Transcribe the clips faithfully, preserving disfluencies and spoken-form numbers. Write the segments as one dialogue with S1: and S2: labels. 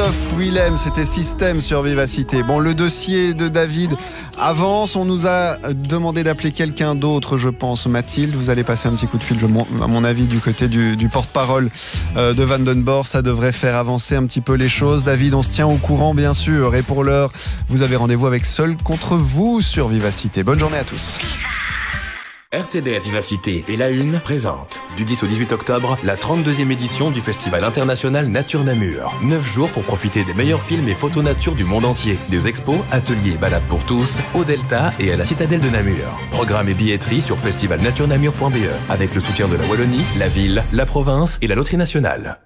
S1: Christophe Willem, c'était Système sur Vivacité. Bon, le dossier de David avance. On nous a demandé d'appeler quelqu'un d'autre, je pense. Mathilde, vous allez passer un petit coup de fil, je, à mon avis, du côté du, du porte-parole euh, de Vandenborre. Ça devrait faire avancer un petit peu les choses. David, on se tient au courant, bien sûr. Et pour l'heure, vous avez rendez-vous avec Seul contre vous sur Vivacité. Bonne journée à tous.
S2: R T B F Vivacité et La Une présente du dix au dix-huit octobre la trente-deuxième édition du Festival international Nature Namur. neuf jours pour profiter des meilleurs films et photos nature du monde entier. Des expos, ateliers et balades pour tous au Delta et à la citadelle de Namur. Programme et billetterie sur festival nature namur point b e avec le soutien de la Wallonie, la ville, la province et la Loterie nationale.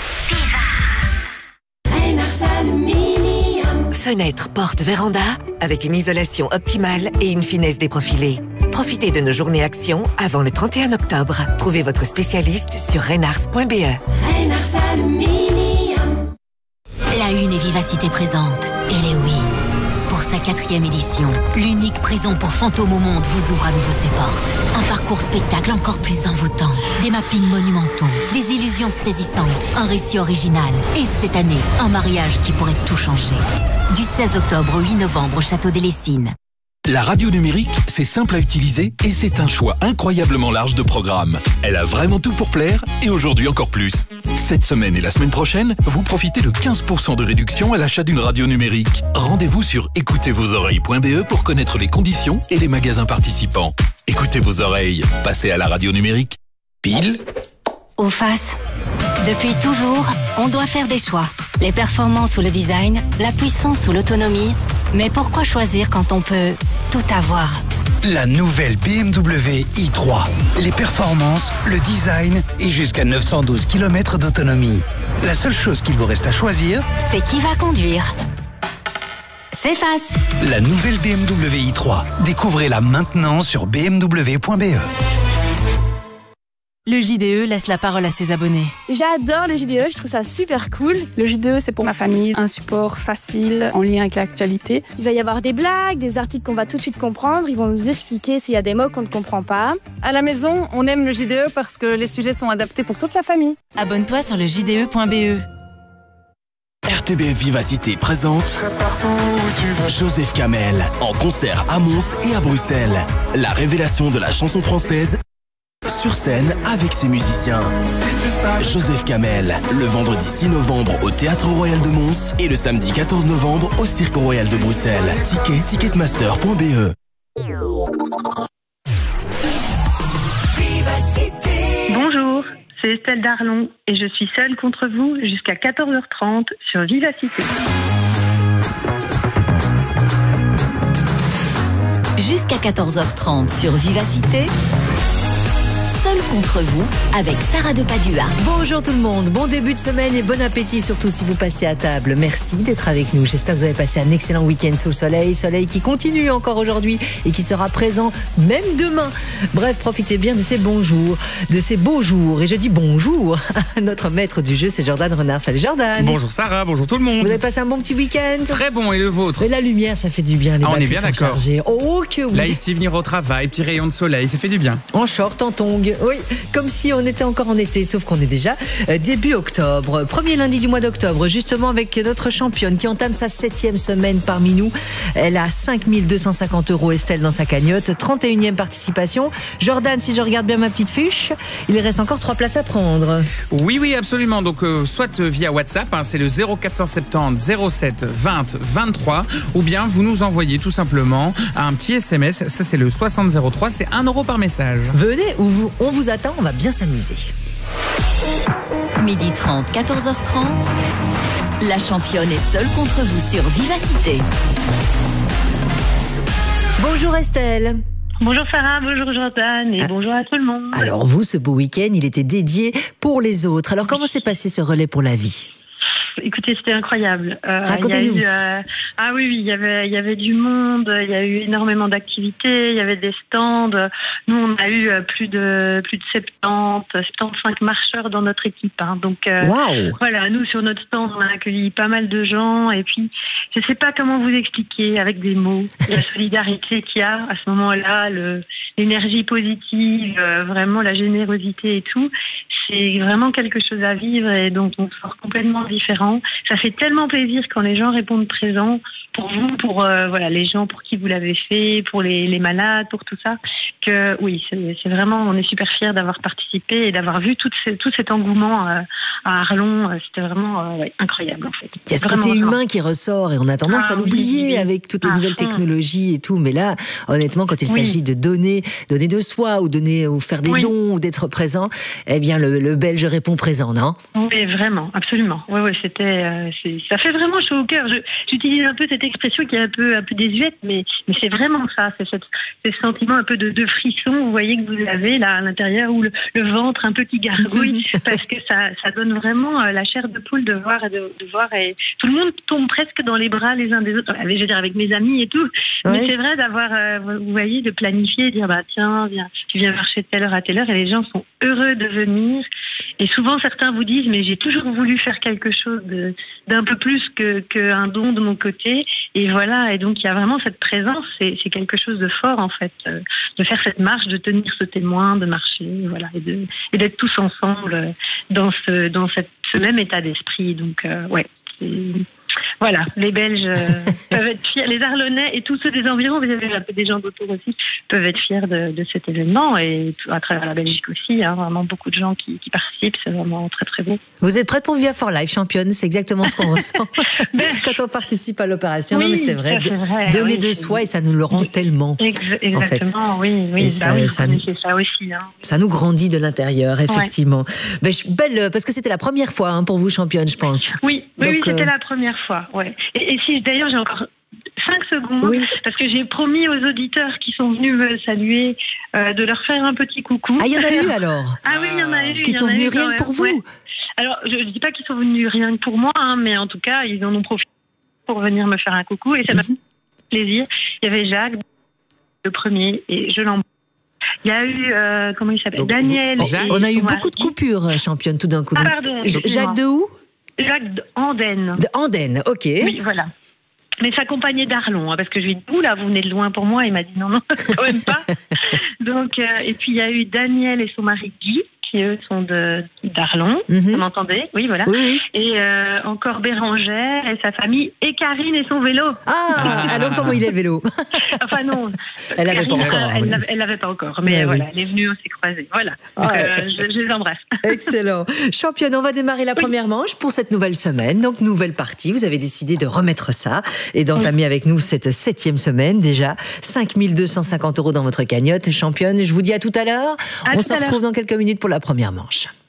S3: Fenêtre, porte, véranda, avec une isolation optimale et une finesse déprofilée. Profitez de nos journées actions avant le trente et un octobre. Trouvez votre spécialiste sur renars point b e.
S4: Renars Aluminium. La Une et Vivacité présente Et les oui. Pour sa quatrième édition, l'unique prison pour fantômes au monde vous ouvre à nouveau ses portes. Un parcours spectacle encore plus envoûtant, des mappings monumentaux, des illusions saisissantes, un récit original et cette année, un mariage qui pourrait tout changer. Du seize octobre au huit novembre au Château des Lessines.
S5: La radio numérique, c'est simple à utiliser et c'est un choix incroyablement large de programmes. Elle a vraiment tout pour plaire et aujourd'hui encore plus. Cette semaine et la semaine prochaine, vous profitez de quinze pour cent de réduction à l'achat d'une radio numérique. Rendez-vous sur écoutez vos oreilles point b e pour connaître les conditions et les magasins participants. Écoutez vos oreilles, passez à la radio numérique. Pile
S4: Ou face. Depuis toujours, on doit faire des choix. Les performances ou le design, la puissance ou l'autonomie. Mais pourquoi choisir quand on peut tout avoir ?
S6: La nouvelle B M W i trois. Les performances, le design et jusqu'à neuf cent douze kilomètres d'autonomie. La seule chose qu'il vous reste à choisir,
S4: c'est qui va conduire. C'est face.
S6: La nouvelle B M W i trois. Découvrez-la maintenant sur b m w point b e.
S7: Le J D E laisse la parole à ses abonnés.
S8: J'adore le J D E, je trouve ça super cool. Le J D E, c'est pour ma famille, un support facile, en lien avec l'actualité. Il va y avoir des blagues, des articles qu'on va tout de suite comprendre. Ils vont nous expliquer s'il y a des mots qu'on ne comprend pas.
S9: À la maison, on aime le J D E parce que les sujets sont adaptés pour toute la famille.
S7: Abonne-toi sur le j d e point b e.
S10: R T B F Vivacité présente Joseph Kamel en concert à Mons et à Bruxelles. La révélation de la chanson française sur scène avec ses musiciens. Joseph Kamel, le vendredi six novembre au Théâtre Royal de Mons et le samedi quatorze novembre au Cirque Royal de Bruxelles. Ticket ticketmaster point b e.
S11: Bonjour, c'est Estelle Darlon et je suis seule contre vous jusqu'à quatorze heures trente sur Vivacité.
S4: Jusqu'à quatorze heures trente sur Vivacité. Seul contre vous, avec Sarah de Padua.
S12: Bonjour tout le monde, bon début de semaine et bon appétit, surtout si vous passez à table. Merci d'être avec nous. J'espère que vous avez passé un excellent week-end sous le soleil. Soleil qui continue encore aujourd'hui et qui sera présent même demain. Bref, profitez bien de ces bons jours, de ces beaux jours. Et je dis bonjour à notre maître du jeu, c'est Jordan Renard. Salut Jordan.
S13: Bonjour Sarah, bonjour tout le monde.
S12: Vous avez passé un bon petit week-end?
S13: Très bon, et le vôtre?
S12: Et la lumière, ça fait du bien. Les
S13: ah, on est
S12: batteries
S13: bien
S12: sont
S13: d'accord.
S12: chargées. Oh que oui.
S13: Là ici, venir au travail, petit rayon de soleil, ça fait du bien.
S12: En short, en tongs. Oui, comme si on était encore en été, sauf qu'on est déjà euh, début octobre. Premier lundi du mois d'octobre, justement avec notre championne qui entame sa septième semaine parmi nous. Elle a cinq mille deux cent cinquante euros Estelle dans sa cagnotte, trente et unième participation. Jordan, si je regarde bien ma petite fiche, il reste encore trois places à prendre.
S13: Oui, oui, absolument. Donc, euh, soit via WhatsApp, hein, c'est le zéro quatre cent soixante-dix zéro sept vingt vingt-trois, ou bien vous nous envoyez tout simplement un petit S M S. Ça, c'est le soixante zéro trois, c'est un euro par message.
S12: Venez, on vous attend, on va bien s'amuser.
S4: Midi trente, quatorze heures trente. La championne est seule contre vous sur Vivacité.
S12: Bonjour Estelle.
S11: Bonjour Sarah, bonjour Jordan et ah. bonjour à tout le monde.
S12: Alors vous, ce beau week-end, il était dédié pour les autres. Alors comment s'est passé ce relais pour la vie ?
S11: Écoutez, c'était incroyable.
S12: Euh, Racontez-nous.
S11: Il y a eu, euh, ah oui, oui, il y avait, il y avait du monde, il y a eu énormément d'activités, il y avait des stands. Nous, on a eu plus de plus de soixante-dix, soixante-quinze marcheurs dans notre équipe. Hein. Donc, euh,
S12: wow.
S11: voilà, nous sur notre stand, on a accueilli pas mal de gens. Et puis, je sais pas comment vous expliquer avec des mots la solidarité qu'il y a à ce moment-là, le, l'énergie positive, euh, vraiment la générosité et tout. C'est vraiment quelque chose à vivre et donc on sort complètement différent. ça fait tellement plaisir quand les gens répondent présent pour vous, pour euh, voilà les gens pour qui vous l'avez fait, pour les, les malades, pour tout ça. Que oui, c'est, c'est vraiment, on est super fiers d'avoir participé et d'avoir vu tout, ce, tout cet engouement euh, à Arlon. C'était vraiment euh, ouais, incroyable en fait.
S12: Il y a ce
S11: vraiment,
S12: côté
S11: vraiment.
S12: humain qui ressort et on a tendance
S11: Ah,
S12: à l'oublier
S11: oui, oui.
S12: avec toutes les
S11: À
S12: nouvelles
S11: fond.
S12: technologies et tout. Mais là, honnêtement, quand il
S11: Oui.
S12: s'agit de donner, donner de soi ou donner ou faire des
S11: Oui.
S12: dons ou d'être présent, eh bien le, le Belge répond présent, non?
S11: Oui, vraiment, absolument. Oui, oui, c'était, euh, c'est, ça fait vraiment chaud au cœur. Je, j'utilise un peu cette expression qui est un peu, un peu désuète, mais, mais c'est vraiment ça. C'est cette, ce sentiment un peu de, de frisson, vous voyez que vous avez là à l'intérieur, ou le, le ventre un peu qui gargouille, parce que ça, ça donne vraiment euh, la chair de poule de voir, de, de voir, et tout le monde tombe presque dans les bras les uns des autres. Je veux dire avec mes amis et tout,
S12: Ouais.
S11: mais c'est vrai d'avoir, euh, vous voyez, de planifier, dire bah tiens, viens, tu viens marcher de telle heure à telle heure, et les gens sont heureux de venir. Et souvent, certains vous disent, mais j'ai toujours voulu faire quelque chose de, d'un peu plus que, qu'un don de mon côté. Et voilà, et donc il y a vraiment cette présence, c'est, c'est quelque chose de fort en fait, euh, de faire cette marche, de tenir ce témoin, de marcher, voilà, et, de, et d'être tous ensemble euh, dans ce, dans cette, ce même état d'esprit. Donc, euh, ouais, c'est... Voilà, les Belges euh, peuvent être fiers, les Arlonnais et tous ceux des environs, vous avez un peu des gens d'autour aussi, peuvent être fiers de, de cet événement, et tout, à travers la Belgique aussi, hein, vraiment beaucoup de gens qui, qui participent, c'est vraiment très très beau.
S12: Vous êtes prête pour Via for Life, championne? C'est exactement ce qu'on ressent quand on participe à l'opération.
S11: Oui,
S12: non, mais c'est vrai,
S11: ça, c'est vrai,
S12: donner
S11: oui,
S12: de
S11: c'est...
S12: soi et ça nous le rend tellement.
S11: Ex- exactement,
S12: en fait.
S11: oui, oui,
S12: Et
S11: bah
S12: ça,
S11: oui,
S12: ça,
S11: c'est ça aussi. Hein.
S12: Ça nous grandit de l'intérieur, effectivement. Ouais. Ben, je, belle, parce que c'était la première fois hein, pour vous, championne, je pense.
S11: Oui, oui,
S12: Donc,
S11: oui c'était
S12: euh...
S11: la première fois. Ouais. Et, et si d'ailleurs j'ai encore cinq secondes,
S12: oui.
S11: parce que j'ai promis aux auditeurs qui sont venus me saluer euh, de leur faire un petit coucou.
S12: Ah, il y en a eu alors?
S11: Ah oui, il y en a eu.
S12: Qui sont venus rien que pour vous?
S11: Ouais. Alors, je ne dis pas qu'ils sont venus rien que pour moi, hein, mais en tout cas, ils en ont profité pour venir me faire un coucou, et ça m'a fait plaisir. Il y avait Jacques, le premier, et je l'embrasse. Il y a eu, euh, comment il s'appelle, Daniel.
S12: Oh, on a eu beaucoup de coupures, championne, tout d'un coup.
S11: Ah, pardon.
S12: Jacques de où?
S11: Jacques d'Andenne.
S12: De Andenne, ok.
S11: Oui, voilà. Mais s'accompagner d'Arlon, hein, parce que je lui ai dit, oula, vous venez de loin pour moi. Il m'a dit non, non, quand même pas. Donc, euh, et puis il y a eu Daniel et son mari Guy, qui eux sont de, d'Arlon. Mm-hmm. Vous m'entendez? Oui, voilà.
S12: Oui.
S11: Et euh, encore Bérangère et sa famille, et Karine et son vélo.
S12: Ah, alors comment il est le vélo?
S11: Enfin non.
S12: Elle l'avait pas encore.
S11: Elle, elle l'avait pas encore, mais, mais voilà, oui. Elle est venue, on s'est croisés. Voilà. Donc, ah, euh, je, je les embrasse.
S12: Excellent. Championne, on va démarrer la oui. première manche pour cette nouvelle semaine. Donc, nouvelle partie. Vous avez décidé de remettre ça et d'entamer oui. avec nous cette septième semaine déjà. cinq mille deux cent cinquante euros dans votre cagnotte. Championne, je vous dis à tout à l'heure. À on se retrouve dans quelques minutes pour la première manche.